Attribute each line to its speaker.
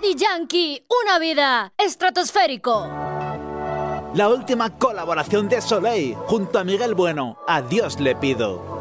Speaker 1: Daddy Yankee, Una vida, estratosférico.
Speaker 2: La última colaboración de Soleil junto a Miguel Bueno, A Dios le pido.